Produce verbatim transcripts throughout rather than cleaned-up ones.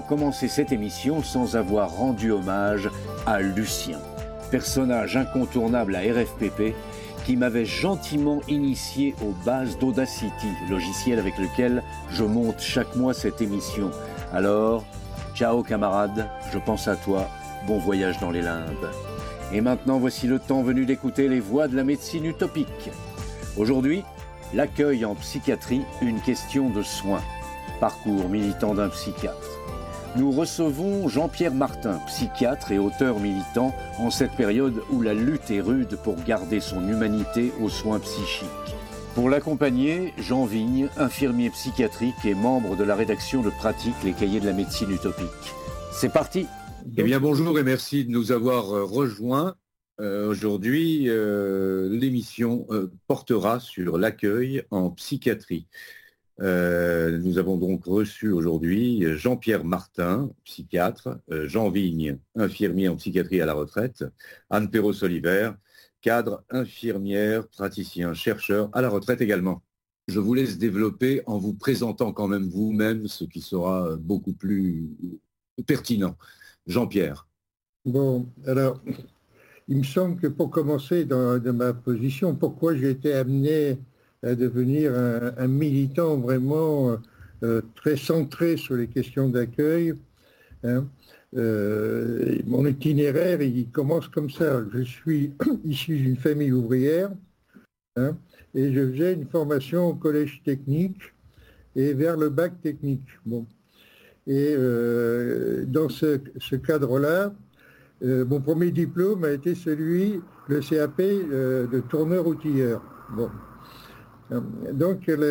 commencer cette émission sans avoir rendu hommage à Lucien, personnage incontournable à R F P P qui m'avait gentiment initié aux bases d'Audacity, logiciel avec lequel je monte chaque mois cette émission. Alors, ciao camarade, je pense à toi, bon voyage dans les limbes. Et maintenant, voici le temps venu d'écouter les voix de la médecine utopique. Aujourd'hui, l'accueil en psychiatrie, une question de soins. Parcours militant d'un psychiatre. Nous recevons Jean-Pierre Martin, psychiatre et auteur militant, en cette période où la lutte est rude pour garder son humanité aux soins psychiques. Pour l'accompagner, Jean Vigne, infirmier psychiatrique et membre de la rédaction de Pratique, les cahiers de la médecine utopique. C'est parti. Eh bien bonjour et merci de nous avoir rejoints. Euh, aujourd'hui, euh, l'émission euh, portera sur l'accueil en psychiatrie. Euh, nous avons donc reçu aujourd'hui Jean-Pierre Martin, psychiatre, euh, Jean Vigne, infirmier en psychiatrie à la retraite, Anne Perros-Oliver, cadre, infirmière, praticien, chercheur à la retraite également. Je vous laisse développer en vous présentant quand même vous-même, ce qui sera beaucoup plus pertinent. Jean-Pierre. Bon, alors, il me semble que pour commencer dans, dans ma position, pourquoi j'ai été amené à devenir un, un militant vraiment euh, très centré sur les questions d'accueil. Hein. Euh, mon itinéraire, il commence comme ça. Je suis issu d'une famille ouvrière hein, et je faisais une formation au collège technique et vers le bac technique. Bon. Et euh, dans ce, ce cadre-là, euh, mon premier diplôme a été celui, le C A P euh, de tourneur-outilleur. Bon. Donc le,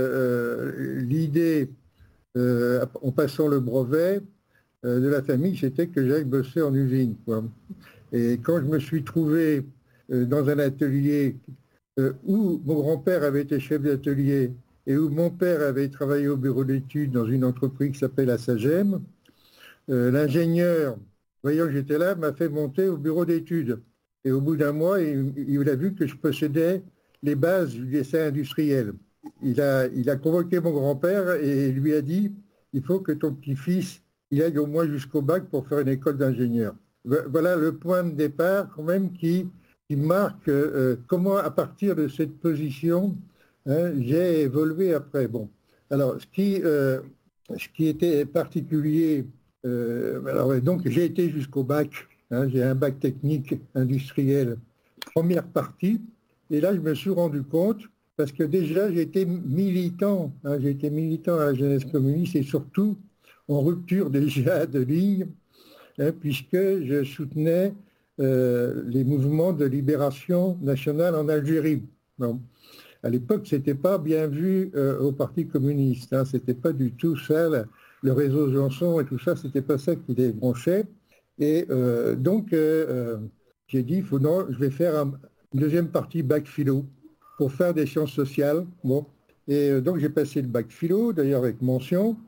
euh, l'idée, euh, en passant le brevet euh, de la famille, c'était que j'aille bosser en usine, quoi. Et quand je me suis trouvé euh, dans un atelier euh, où mon grand-père avait été chef d'atelier et où mon père avait travaillé au bureau d'études dans une entreprise qui s'appelle la SAGEM, euh, l'ingénieur, voyant que j'étais là, m'a fait monter au bureau d'études. Et au bout d'un mois, il, il a vu que je possédais les bases du dessin industriel. Il a, il a convoqué mon grand-père et lui a dit « Il faut que ton petit-fils il aille au moins jusqu'au bac pour faire une école d'ingénieur. » Voilà le point de départ quand même qui, qui marque euh, comment à partir de cette position hein, j'ai évolué après. Bon, alors ce qui, euh, ce qui était particulier, euh, alors donc j'ai été jusqu'au bac, hein, j'ai un bac technique industriel, première partie. Et là, je me suis rendu compte, parce que déjà, j'étais militant, hein, j'étais militant à la jeunesse communiste et surtout en rupture déjà de ligne, hein, puisque je soutenais euh, les mouvements de libération nationale en Algérie. Bon. À l'époque, ce n'était pas bien vu euh, au Parti communiste, hein, ce n'était pas du tout ça, la, le réseau Janson et tout ça, ce n'était pas ça qui les branchait. Et euh, donc, euh, euh, j'ai dit, faut, non, je vais faire un... une deuxième partie bac philo pour faire des sciences sociales. Bon. Et euh, donc j'ai passé le bac philo, d'ailleurs avec mention.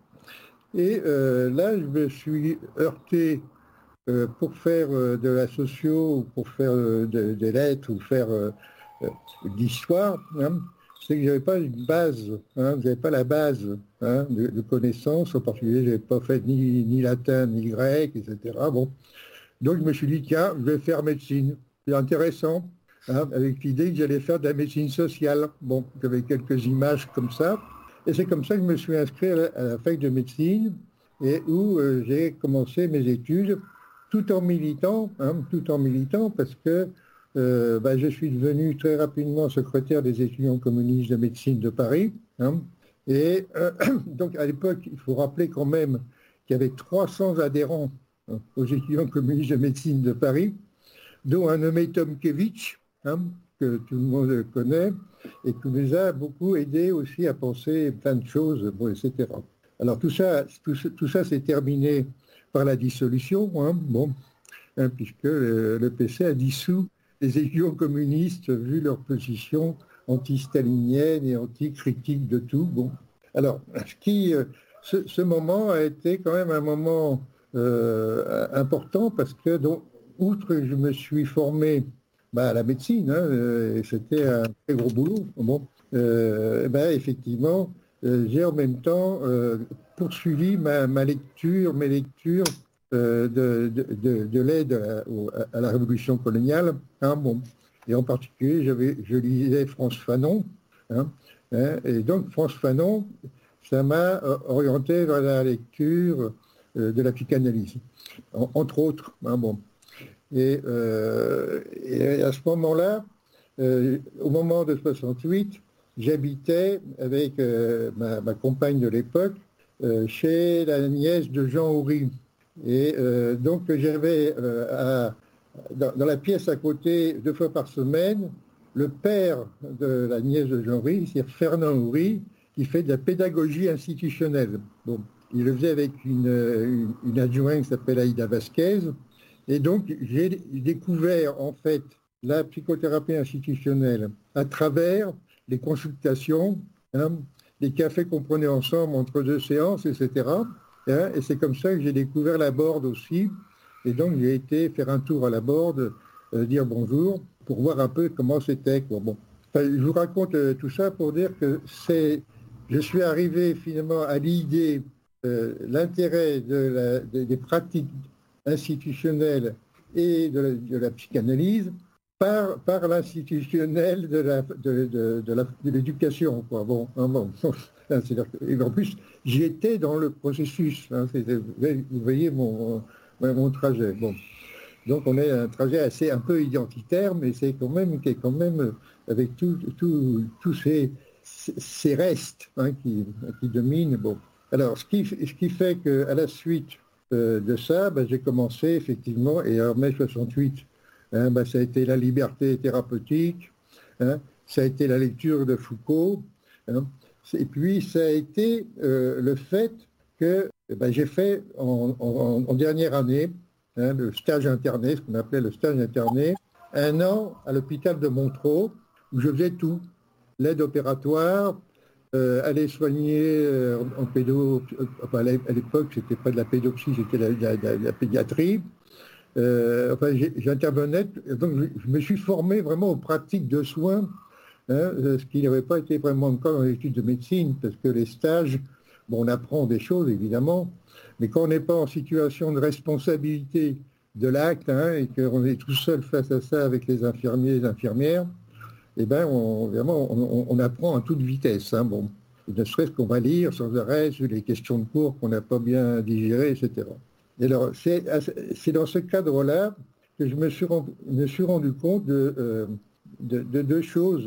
Et euh, là, je me suis heurté euh, pour faire euh, de la socio, ou pour faire euh, de, des lettres, ou faire euh, euh, de l'histoire. Hein. C'est que je n'avais pas une base, hein, je n'avais pas la base hein, de, de connaissances. En particulier, je n'avais pas fait ni, ni latin, ni grec, et cetera. Bon. Donc je me suis dit, tiens, je vais faire médecine. C'est intéressant. Hein, avec l'idée que j'allais faire de la médecine sociale. Bon, j'avais quelques images comme ça. Et c'est comme ça que je me suis inscrit à la, à la fac de médecine et où euh, j'ai commencé mes études tout en militant, hein, tout en militant parce que euh, bah, je suis devenu très rapidement secrétaire des étudiants communistes de médecine de Paris. Hein, et euh, donc à l'époque, il faut rappeler quand même qu'il y avait trois cents adhérents hein, aux étudiants communistes de médecine de Paris, dont un nommé Tomkevitch, Hein, que tout le monde connaît et qui nous a beaucoup aidé aussi à penser plein de choses, bon, et cetera. Alors tout ça, tout, tout ça s'est terminé par la dissolution, hein, bon, hein, puisque le, le P C a dissous les étudiants communistes vu leur position anti-stalinienne et anti-critique de tout. Bon. Alors, ce, qui, ce, ce moment a été quand même un moment euh, important parce que, donc, outre que je me suis formé bah, à la médecine, hein, et c'était un très gros boulot. Bon, euh, bah, effectivement, euh, j'ai en même temps euh, poursuivi ma, ma lecture, mes lectures euh, de, de, de, de l'aide à, à la révolution coloniale. Hein, bon. Et en particulier, j'avais, je lisais Frantz Fanon. Hein, hein, et donc, Frantz Fanon, ça m'a orienté vers la lecture euh, de la psychanalyse, en, entre autres. Hein, bon. Et, euh, et à ce moment-là, euh, au moment de soixante-huit, j'habitais avec euh, ma, ma compagne de l'époque euh, chez la nièce de Jean Houry. Et euh, donc j'avais euh, à, dans, dans la pièce à côté, deux fois par semaine, le père de la nièce de Jean Houry, c'est-à-dire Fernand Houry, qui fait de la pédagogie institutionnelle. Bon, il le faisait avec une, une, une adjointe qui s'appelle Aïda Vasquez. Et donc, j'ai découvert, en fait, la psychothérapie institutionnelle à travers les consultations, hein, les cafés qu'on prenait ensemble entre deux séances, et cetera. Hein, et c'est comme ça que j'ai découvert la Borde aussi. Et donc, j'ai été faire un tour à la Borde, euh, dire bonjour, pour voir un peu comment c'était. Bon. Enfin, je vous raconte euh, tout ça pour dire que c'est, je suis arrivé finalement à l'idée, euh, l'intérêt de la, de, des pratiques institutionnelle et de la, de la psychanalyse par, par l'institutionnel de, la, de, de, de, la, de l'éducation. Quoi. Bon, hein, bon. Et en plus, j'y étais dans le processus. Hein, vous voyez mon, mon trajet. Bon. Donc on est un trajet assez un peu identitaire, mais c'est quand même, qui est quand même avec tous tout, tout ces, ces restes hein, qui, qui dominent. Bon. Alors, ce qui, ce qui fait qu'à la suite Euh, de ça, ben, j'ai commencé effectivement, et en mai soixante-huit, hein, ben, ça a été la liberté thérapeutique, hein, ça a été la lecture de Foucault, hein, et puis ça a été euh, le fait que ben, j'ai fait en, en, en dernière année hein, le stage interné, ce qu'on appelait le stage interné, un an à l'hôpital de Montreux, où je faisais tout, l'aide opératoire, Euh, aller soigner euh, en pédo, enfin, à l'époque c'était pas de la pédoxie, c'était la, la, la, la pédiatrie. Euh, enfin, j'intervenais, donc je me suis formé vraiment aux pratiques de soins, hein, ce qui n'avait pas été vraiment le cas dans les études de médecine, parce que les stages, bon, on apprend des choses évidemment, mais quand on n'est pas en situation de responsabilité de l'acte hein, et qu'on est tout seul face à ça avec les infirmiers et les infirmières, eh bien, on, on, on apprend à toute vitesse. Hein, bon. Ne serait-ce qu'on va lire sans arrêt sur les questions de cours qu'on n'a pas bien digérées, et cetera. Et alors, c'est, c'est dans ce cadre-là que je me suis rendu, me suis rendu compte de, euh, de, de deux choses.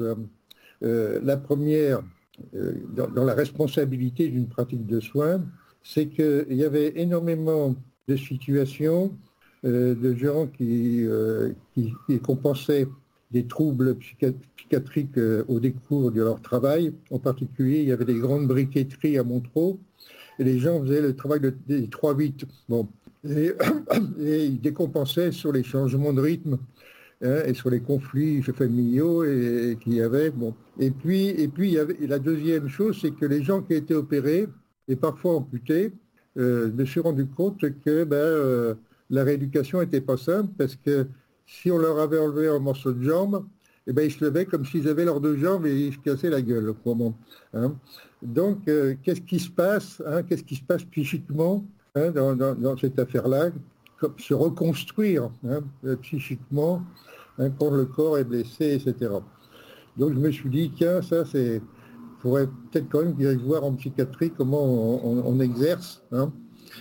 Euh, la première, euh, dans, dans la responsabilité d'une pratique de soins, c'est qu'il y avait énormément de situations euh, de gens qui, euh, qui, qui compensaient des troubles psychiatriques au décours de leur travail. En particulier, il y avait des grandes briqueteries à Montreux et les gens faisaient le travail de, des trois huit. Bon. Et, et ils décompensaient sur les changements de rythme hein, et sur les conflits familiaux et, et qu'il y avait. Bon. Et puis, et puis il y avait, et la deuxième chose, c'est que les gens qui étaient opérés et parfois amputés, euh, je me suis rendu compte que ben, euh, la rééducation n'était pas simple parce que si on leur avait enlevé un morceau de jambe, eh ben, ils se levaient comme s'ils avaient leurs deux jambes et ils se cassaient la gueule. Hein. Donc, euh, qu'est-ce qui se passe hein, Qu'est-ce qui se passe psychiquement hein, dans, dans, dans cette affaire-là Se reconstruire hein, psychiquement hein, quand le corps est blessé, et cetera. Donc, je me suis dit, tiens, ça, c'est... Il faudrait peut-être quand même qu'il aille voir en psychiatrie comment on, on, on exerce. Hein.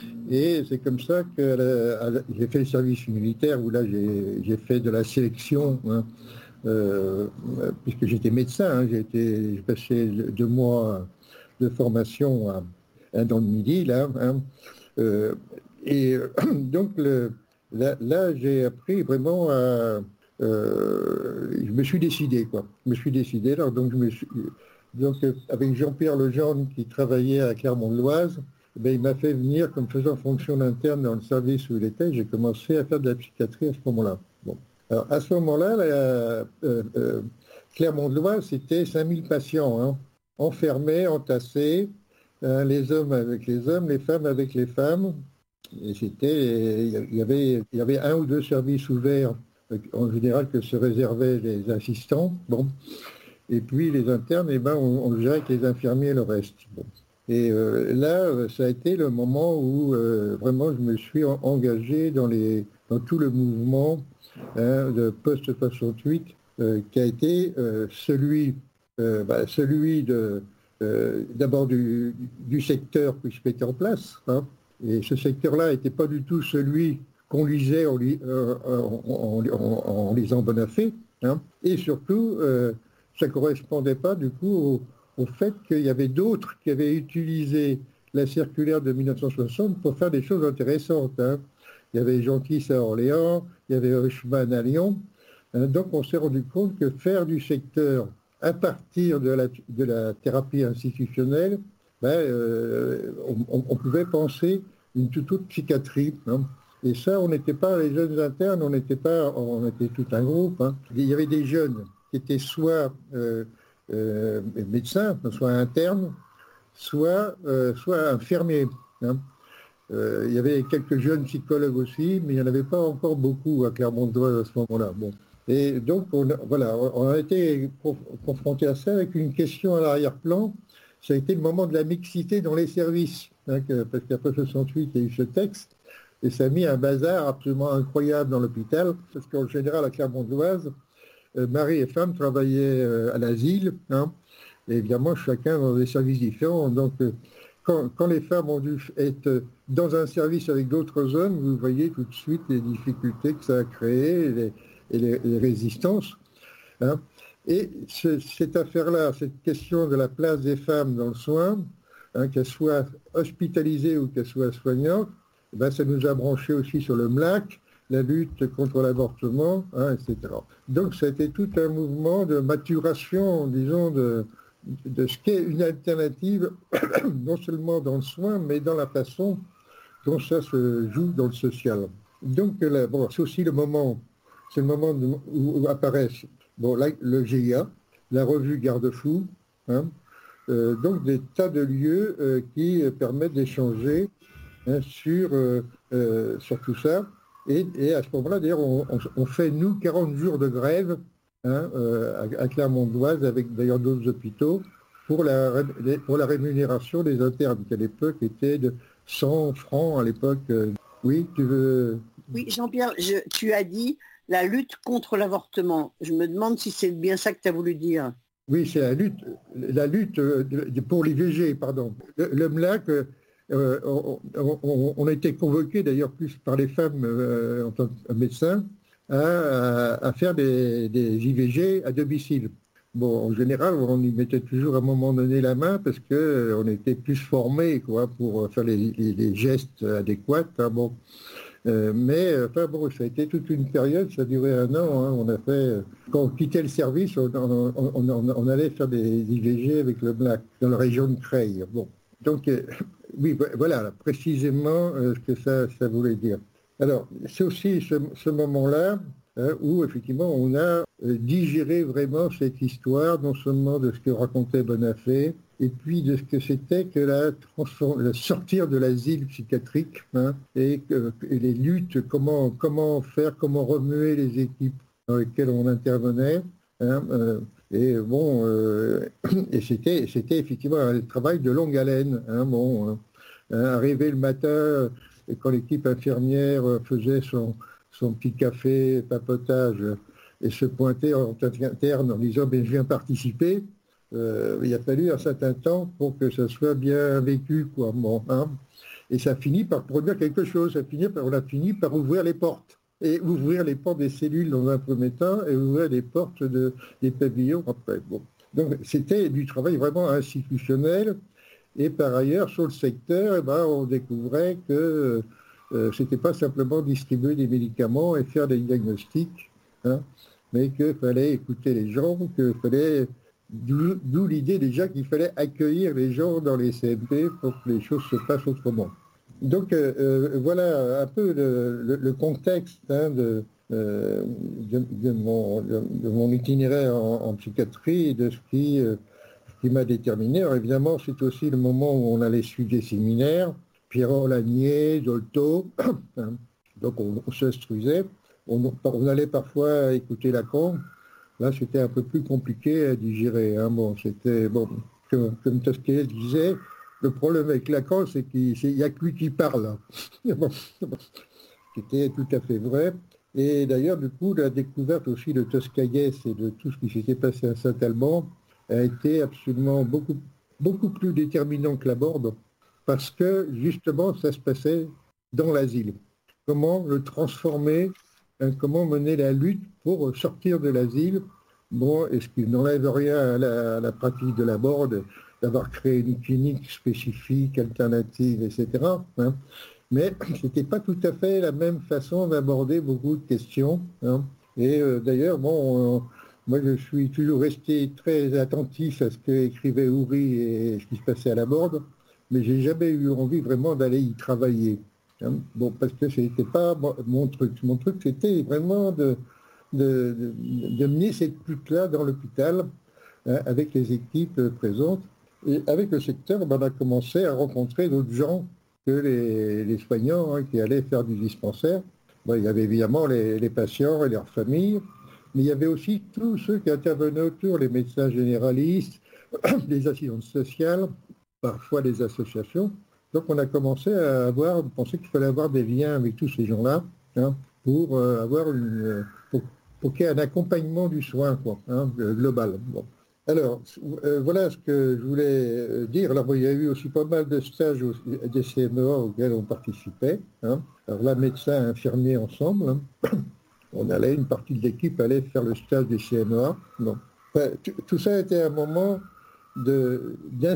Et c'est comme ça que euh, j'ai fait le service militaire où là j'ai, j'ai fait de la sélection, hein, euh, puisque j'étais médecin, hein, j'ai, été, j'ai passé deux mois de formation à, à, dans le Midi, là. Hein, euh, et donc le, là, là j'ai appris vraiment à... Euh, je me suis décidé, quoi. Je me suis décidé, alors donc je me suis... Donc avec Jean-Pierre Lejeune qui travaillait à Clermont-de-L'Oise, ben, il m'a fait venir comme faisant fonction d'interne dans le service où il était. J'ai commencé à faire de la psychiatrie à ce moment-là. Bon. Alors, à ce moment-là, la, euh, euh, Clermont-de-L'Oise, c'était cinq mille patients, hein, enfermés, entassés, hein, les hommes avec les hommes, les femmes avec les femmes. Et c'était, il y avait, il y avait un ou deux services ouverts, en général, que se réservaient les assistants. Bon. Et puis les internes, eh ben, on, on gérait avec les infirmiers le reste. Bon. Et euh, là, ça a été le moment où euh, vraiment je me suis engagé dans, les, dans tout le mouvement hein, de post-soixante-huit, euh, qui a été euh, celui, euh, bah, celui de, euh, d'abord du, du secteur que je mettais en place. Hein, et ce secteur-là n'était pas du tout celui qu'on lisait en, euh, en, en, en lisant Bonafé. Hein, et surtout, euh, ça ne correspondait pas du coup au au fait qu'il y avait d'autres qui avaient utilisé la circulaire de mille neuf cent soixante pour faire des choses intéressantes. Hein. Il y avait Jean-Kis à Orléans, il y avait Hushman à Lyon. Hein, donc on s'est rendu compte que faire du secteur à partir de la, de la thérapie institutionnelle, ben, euh, on, on pouvait penser une toute autre psychiatrie. Hein. Et ça, on n'était pas les jeunes internes, on n'était pas, on était tout un groupe. Hein. Il y avait des jeunes qui étaient soit euh, Euh, médecins, soit internes, soit, euh, soit infirmiers. Hein. Euh, il y avait quelques jeunes psychologues aussi, mais il n'y en avait pas encore beaucoup à Clermont-Auvergne à ce moment-là. Bon. Et donc, on a, voilà, on a été confronté à ça avec une question à l'arrière-plan. Ça a été le moment de la mixité dans les services, hein, que, parce qu'après soixante-huit, il y a eu ce texte, et ça a mis un bazar absolument incroyable dans l'hôpital, parce qu'en général, à Clermont-Auvergne, Euh, mari et femme travaillaient euh, à l'asile, hein, et évidemment chacun dans des services différents. Donc euh, quand, quand les femmes ont dû être dans un service avec d'autres hommes, vous voyez tout de suite les difficultés que ça a créées et les, et les, les résistances. Hein. Et ce, cette affaire-là, cette question de la place des femmes dans le soin, hein, qu'elles soient hospitalisées ou qu'elles soient soignantes, ben, ça nous a branché aussi sur le M L A C, la lutte contre l'avortement, hein, et cetera. Donc, ça a été tout un mouvement de maturation, disons, de, de ce qu'est une alternative, non seulement dans le soin, mais dans la façon dont ça se joue dans le social. Donc, là, bon, c'est aussi le moment, c'est le moment de, où, où apparaissent bon, là, le G I A, la revue Garde-Fou, hein, euh, donc des tas de lieux euh, qui permettent d'échanger hein, sur, euh, euh, sur tout ça. Et, et à ce moment-là, d'ailleurs, on, on, on fait, nous, quarante jours de grève hein, euh, à, à Clermont-Auvergne, avec d'ailleurs d'autres hôpitaux, pour la, pour la rémunération des internes, qui à l'époque était de cent francs à l'époque. Oui, tu veux... Oui, Jean-Pierre, je, tu as dit la lutte contre l'avortement. Je me demande si c'est bien ça que tu as voulu dire. Oui, c'est la lutte, la lutte pour l'I V G, pardon. Le, le M L A C... Euh, on, on, on a été convoqués d'ailleurs plus par les femmes euh, en tant que médecins à, à faire des, des I V G à domicile. Bon, en général, on y mettait toujours à un moment donné la main parce qu'on euh, était plus formés quoi, pour faire les, les, les gestes adéquats. Hein, bon. euh, mais enfin, bon, ça a été toute une période, ça a duré un an. Hein, on a fait, quand on quittait le service, on, on, on, on allait faire des I V G avec le M L A C dans la région de Creil. Bon. Donc, euh, oui, voilà, précisément euh, ce que ça, ça voulait dire. Alors, c'est aussi ce, ce moment-là hein, où, effectivement, on a euh, digéré vraiment cette histoire, non seulement de ce que racontait Bonafé, et puis de ce que c'était que la, la sortir de l'asile psychiatrique, hein, et, euh, et les luttes, comment, comment faire, comment remuer les équipes dans lesquelles on intervenait. Hein, euh, et bon, euh, et c'était, c'était effectivement un travail de longue haleine. Hein, bon, hein, arriver le matin, quand l'équipe infirmière faisait son, son petit café, papotage, et se pointer en interne en disant ben, « je viens participer euh, », il a fallu un certain temps pour que ça soit bien vécu. Quoi, bon, hein, et ça finit par produire quelque chose, ça finit par, on a fini par ouvrir les portes. Et ouvrir les portes des cellules dans un premier temps et ouvrir les portes de, des pavillons après. Bon. Donc c'était du travail vraiment institutionnel. Et par ailleurs, sur le secteur, eh ben, on découvrait que euh, ce n'était pas simplement distribuer des médicaments et faire des diagnostics, hein, mais qu'il fallait écouter les gens, qu'il fallait, d'où, d'où l'idée déjà qu'il fallait accueillir les gens dans les C M P pour que les choses se passent autrement. Donc euh, voilà un peu le, le, le contexte hein, de, euh, de, de, mon, de, de mon itinéraire en, en psychiatrie et de ce qui, euh, qui m'a déterminé. Alors évidemment, c'est aussi le moment où on allait suivre des séminaires, Pierrot, Lanier, Dolto, hein, donc on, on s'instruisait. On, on allait parfois écouter Lacan, Là, c'était un peu plus compliqué à digérer. Hein. Bon, c'était, bon, comme, comme Tosquet disait, le problème avec Lacan, c'est qu'il n'y a que lui qui parle. Bon, c'était tout à fait vrai. Et d'ailleurs, du coup, la découverte aussi de Toscaïès et de tout ce qui s'était passé à Saint-Alban a été absolument beaucoup, beaucoup plus déterminant que Laborde, parce que, justement, ça se passait dans l'asile. Comment le transformer, hein, comment mener la lutte pour sortir de l'asile. Bon, est-ce qu'il n'enlève rien à la, à la pratique de Laborde, d'avoir créé une clinique spécifique, alternative, et cetera. Hein. Mais ce n'était pas tout à fait la même façon d'aborder beaucoup de questions. Hein. Et euh, d'ailleurs, bon, euh, moi je suis toujours resté très attentif à ce qu'écrivait Houry et ce qui se passait à Laborde, mais j'ai jamais eu envie vraiment d'aller y travailler. Hein. Bon, parce que ce n'était pas mon truc. Mon truc, c'était vraiment de, de, de, de mener cette lutte-là dans l'hôpital, hein, avec les équipes présentes. Et avec le secteur, ben, on a commencé à rencontrer d'autres gens que les, les soignants, hein, qui allaient faire du dispensaire. Bon, il y avait évidemment les, les patients et leurs familles, mais il y avait aussi tous ceux qui intervenaient autour, les médecins généralistes, les assistantes sociales, parfois les associations. Donc on a commencé à avoir, on pensait qu'il fallait avoir des liens avec tous ces gens-là, hein, pour euh, avoir une, pour, pour qu'il y ait un accompagnement du soin, quoi, hein, global. Bon. Alors, euh, voilà ce que je voulais dire. Alors, bon, il y a eu aussi pas mal de stages au, des C M E A auxquels on participait. Hein. Alors là, médecins et infirmiers ensemble. Hein. On allait, une partie de l'équipe allait faire le stage des C M E A. Bon. Enfin, tout ça était un moment de,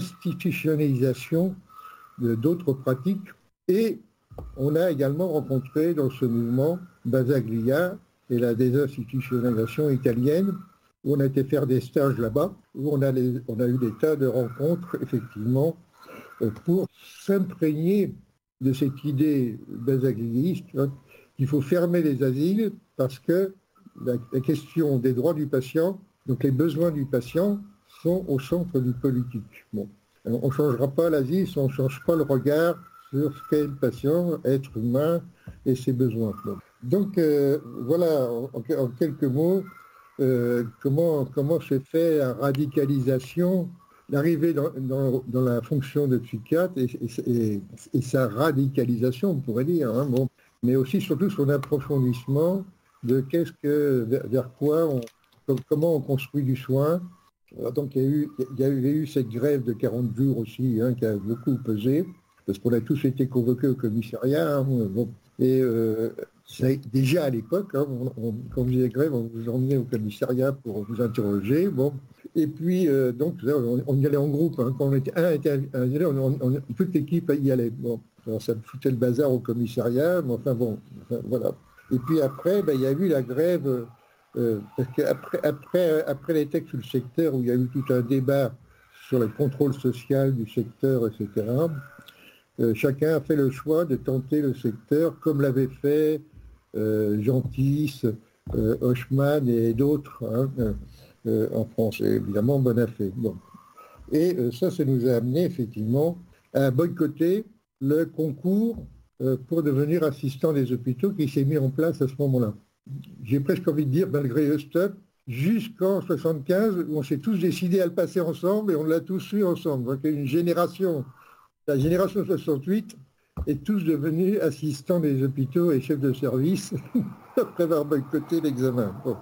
d'institutionnalisation de, d'autres pratiques. Et on a également rencontré dans ce mouvement Basaglia et la désinstitutionnalisation italienne, où on a été faire des stages là-bas, où on a, les, on a eu des tas de rencontres, effectivement, pour s'imprégner de cette idée basagliiste, hein, qu'il faut fermer les asiles parce que la, la question des droits du patient, donc les besoins du patient, sont au centre du politique. Bon. Alors, on ne changera pas l'asile si on ne change pas le regard sur ce qu'est le patient, être humain et ses besoins. Bon. Donc, euh, voilà, en, en quelques mots, Euh, comment, comment se fait la radicalisation, l'arrivée dans, dans, dans la fonction de psychiatre et, et, et sa radicalisation, on pourrait dire, hein, bon, mais aussi surtout son approfondissement de qu'est-ce que, vers, vers quoi, on, comment on construit du soin. Alors, donc il y, a eu, il, y a eu, il y a eu cette grève de quarante jours aussi, hein, qui a beaucoup pesé, parce qu'on a tous été convoqués au commissariat. Hein, bon, et euh, ça, déjà à l'époque, hein, on, on, quand vous faisiez grève, on vous emmenait au commissariat pour vous interroger. Bon. Et puis, euh, donc, on, on y allait en groupe. Hein, quand on était un, était un, on, on, toute l'équipe y allait. Bon. Alors, ça me foutait le bazar au commissariat, mais enfin bon, enfin, voilà. Et puis après, ben, il y a eu la grève, euh, parce qu'après après, après les textes sur le secteur, où il y a eu tout un débat sur le contrôle social du secteur, et cetera, euh, chacun a fait le choix de tenter le secteur, comme l'avait fait Euh, Gentis, euh, Hochmann et d'autres, hein, euh, en France, et évidemment Bonafé. Bon. Et euh, ça, ça nous a amené effectivement à boycotter le concours euh, pour devenir assistant des hôpitaux qui s'est mis en place à ce moment-là. J'ai presque envie de dire, malgré Eustep, jusqu'en soixante-quinze, où on s'est tous décidés à le passer ensemble et on l'a tous eu ensemble. Donc une génération, la génération soixante-huit, et tous devenus assistants des hôpitaux et chefs de service après avoir boycotté l'examen. Bon.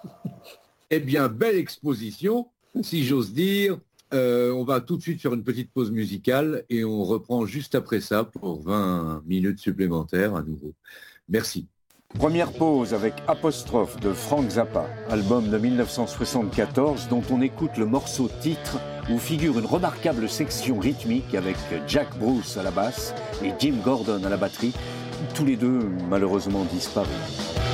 Eh bien, belle exposition, si j'ose dire. Euh, on va tout de suite faire une petite pause musicale et on reprend juste après ça pour vingt minutes supplémentaires à nouveau. Merci. Première pause avec Apostrophe de Frank Zappa, album de mille neuf cent soixante-quatorze dont on écoute le morceau titre où figure une remarquable section rythmique avec Jack Bruce à la basse et Jim Gordon à la batterie, tous les deux malheureusement disparus.